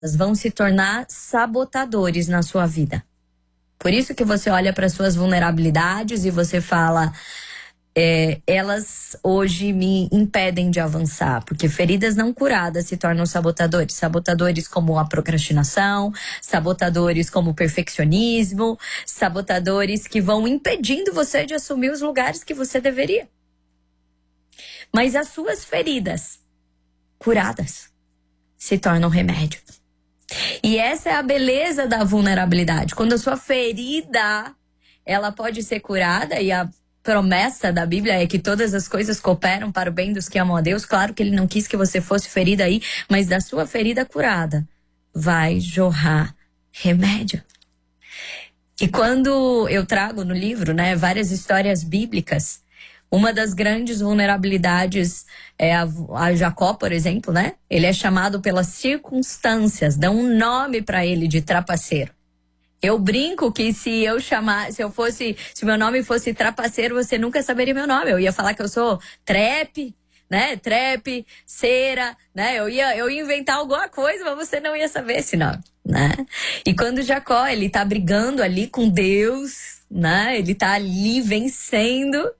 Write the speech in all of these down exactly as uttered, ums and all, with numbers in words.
vão se tornar sabotadores na sua vida. Por isso que você olha para suas vulnerabilidades e você fala, é, elas hoje me impedem de avançar, porque feridas não curadas se tornam sabotadores. Sabotadores como a procrastinação, sabotadores como o perfeccionismo, sabotadores que vão impedindo você de assumir os lugares que você deveria. Mas as suas feridas curadas se tornam remédio. E essa é a beleza da vulnerabilidade. Quando a sua ferida, ela pode ser curada, e a promessa da Bíblia é que todas as coisas cooperam para o bem dos que amam a Deus. Claro que ele não quis que você fosse ferida aí, mas da sua ferida curada vai jorrar remédio. E quando eu trago no livro, né, várias histórias bíblicas, uma das grandes vulnerabilidades é a, a Jacó, por exemplo, né? Ele é chamado pelas circunstâncias, dão um nome para ele de trapaceiro. Eu brinco que se eu chamar, se eu fosse, se meu nome fosse trapaceiro, você nunca saberia meu nome. Eu ia falar que eu sou trepe, né? Trepe, cera, né? Eu ia, eu ia inventar alguma coisa, mas você não ia saber esse nome, né? E quando Jacó, ele tá brigando ali com Deus, né? Ele tá ali vencendo.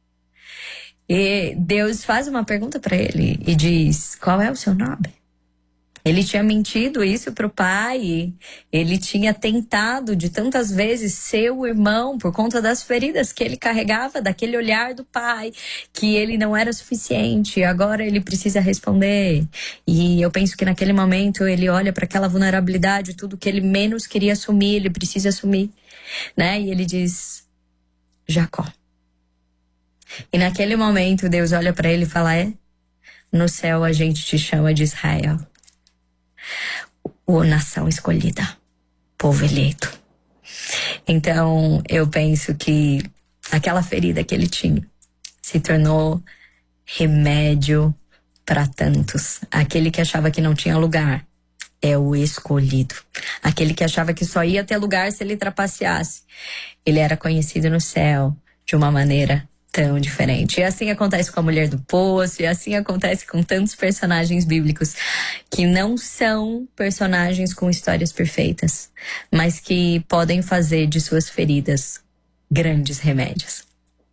E Deus faz uma pergunta para ele e diz, qual é o seu nome? Ele tinha mentido isso pro pai, ele tinha tentado de tantas vezes ser o irmão por conta das feridas que ele carregava, daquele olhar do pai, que ele não era suficiente, agora ele precisa responder. E eu penso que naquele momento ele olha para aquela vulnerabilidade, tudo que ele menos queria assumir, ele precisa assumir, né? E ele diz, Jacó. E naquele momento Deus olha para ele e fala, é, no céu a gente te chama de Israel, o nação escolhida, povo eleito. Então eu penso que aquela ferida que ele tinha se tornou remédio para tantos. Aquele que achava que não tinha lugar é o escolhido. Aquele que achava que só ia ter lugar se ele trapaceasse, ele era conhecido no céu de uma maneira tão diferente. E assim acontece com a mulher do poço, e assim acontece com tantos personagens bíblicos que não são personagens com histórias perfeitas, mas que podem fazer de suas feridas grandes remédios.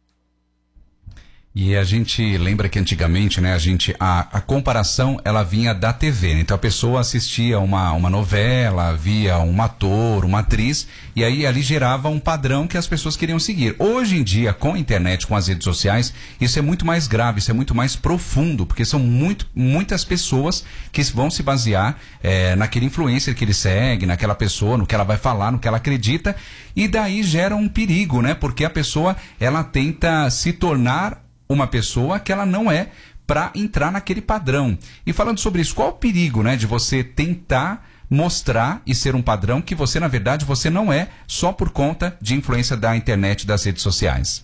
E a gente lembra que antigamente, né, a gente, a, a comparação, ela vinha da T V, né? Então a pessoa assistia uma, uma novela, via um ator, uma atriz, e aí ali gerava um padrão que as pessoas queriam seguir. Hoje em dia, com a internet, com as redes sociais, isso é muito mais grave, isso é muito mais profundo, porque são muito, muitas pessoas que vão se basear é, naquele influencer que ele segue, naquela pessoa, no que ela vai falar, no que ela acredita, e daí gera um perigo, né? Porque a pessoa, ela tenta se tornar uma pessoa que ela não é, para entrar naquele padrão. E falando sobre isso, qual o perigo, né, de você tentar mostrar e ser um padrão que você, na verdade, você não é, só por conta de influência da internet e das redes sociais?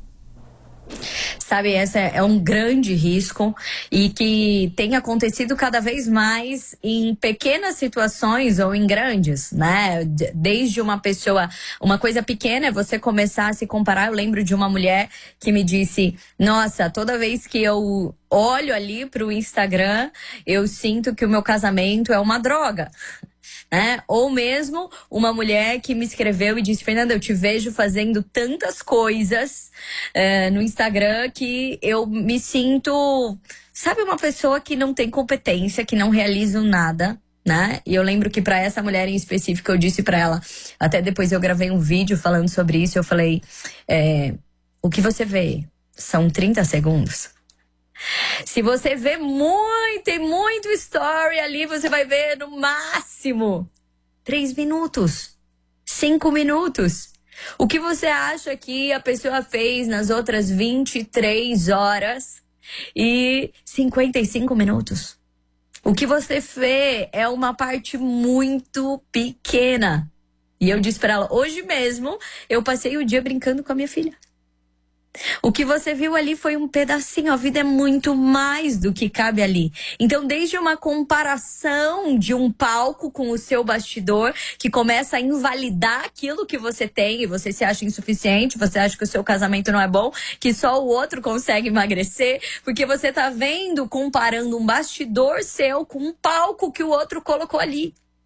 Sabe, esse é um grande risco e que tem acontecido cada vez mais em pequenas situações ou em grandes, né? Desde uma pessoa, uma coisa pequena é você começar a se comparar. Eu lembro de uma mulher que me disse, nossa, toda vez que eu olho ali pro Instagram, eu sinto que o meu casamento é uma droga. Né? Ou mesmo uma mulher que me escreveu e disse, Fernanda, eu te vejo fazendo tantas coisas é, no Instagram que eu me sinto, sabe, uma pessoa que não tem competência, que não realiza nada, né? E eu lembro que para essa mulher em específico eu disse para ela, até depois eu gravei um vídeo falando sobre isso, eu falei, é, o que você vê são trinta segundos. Se você vê muito e muito story ali, você vai ver no máximo três minutos, cinco minutos. O que você acha que a pessoa fez nas outras vinte e três horas e cinquenta e cinco minutos? O que você vê é uma parte muito pequena. E eu disse pra ela, hoje mesmo eu passei o dia brincando com a minha filha. O que você viu ali foi um pedacinho, a vida é muito mais do que cabe ali. Então, desde uma comparação de um palco com o seu bastidor, que começa a invalidar aquilo que você tem, e você se acha insuficiente, você acha que o seu casamento não é bom, que só o outro consegue emagrecer, porque você tá vendo, comparando um bastidor seu com um palco que o outro colocou ali.